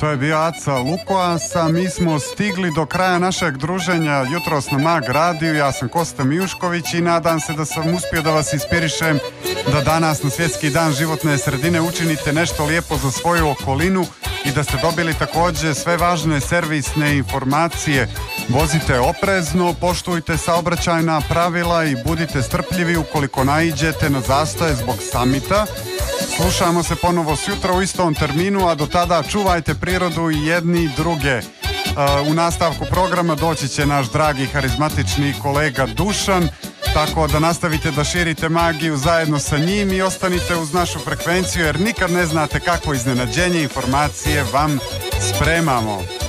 To je bio Aca Lukoasa. Mi smo stigli do kraja našeg druženja jutros na Mag radiju. Ja sam Kosta Mijušković i nadam se da sam uspio da vas inspirišem da danas na Svjetski dan životne sredine učinite nešto lijepo za svoju okolinu i da ste dobili također sve važne servisne informacije. Vozite oprezno, poštujte saobraćajna pravila i budite strpljivi ukoliko naiđete na zastoje zbog samita. Slušamo se ponovo sutra u istom terminu, a do tada čuvajte prirodu i jedni i druge. U nastavku programa doći će naš dragi harizmatični kolega Dušan, tako da nastavite da širite magiju zajedno sa njim i ostanite uz našu frekvenciju jer nikad ne znate kakvo iznenađenje informacije vam spremamo.